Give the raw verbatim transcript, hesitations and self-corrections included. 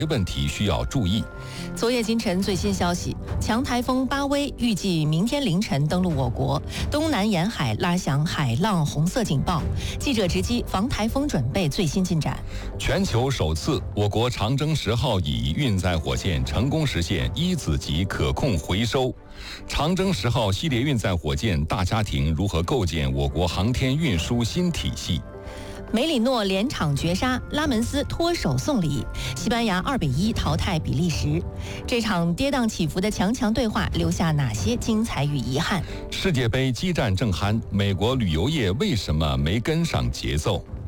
问题需要注意。 昨夜今晨最新消息，强台风巴威预计明天凌晨登陆我国，东南沿海拉响海浪红色警报。记者直击防台风准备最新进展。 全球首次，我国长征十号乙运载火箭成功实现一子级可控回收。长征十号系列运载火箭大家庭如何构建我国航天运输新体系？ 梅里诺连场绝杀，拉门斯脱手送礼，西班牙二比一淘汰比利时。这场跌宕起伏的强强对话留下哪些精彩与遗憾？ 世界杯激战正酣，美国旅游业为什么没跟上节奏？